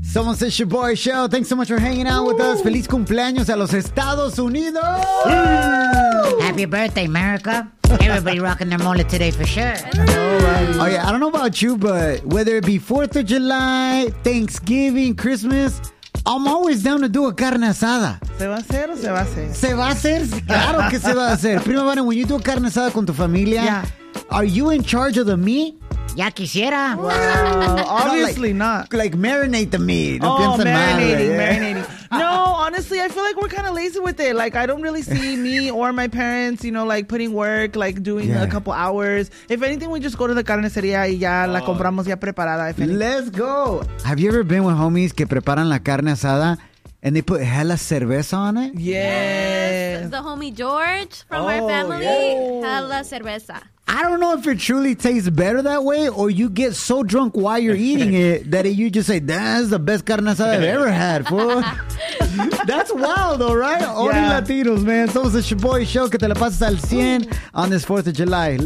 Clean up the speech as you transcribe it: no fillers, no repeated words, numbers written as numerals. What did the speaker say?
Somos el Shoboy Show. Thanks so much for hanging out with us. Feliz cumpleaños a los Estados Unidos. Happy birthday, America. Everybody rocking their mole today for sure. Oh, yeah. I don't know about you, but whether it be 4th of July, Thanksgiving, Christmas, I'm always down to do a carne asada. ¿Se va a hacer o se va a hacer? ¿Se va a hacer? Claro que se va a hacer. Prima Vane, when you do a carne asada con tu familia, are you in charge of the meat? Ya quisiera. Wow, obviously not. Like marinate the meat. No marinating. No, honestly, I feel like we're kind of lazy with it. Like, I don't really see me or my parents, like putting work, like doing a couple hours. If anything, we just go to the carnicería y ya la compramos ya preparada. Let's go. Have you ever been with homies que preparan la carne asada and they put hella cerveza on it? Yes. The homie George from our family, hella cerveza. I don't know if it truly tastes better that way or you get so drunk while you're eating it that you just say, that's the best carne asada I've ever had, fool. That's wild, though, right? Only Latinos, man. Somos el Shoboy Show, que te la pasas al 100 on this 4th of July.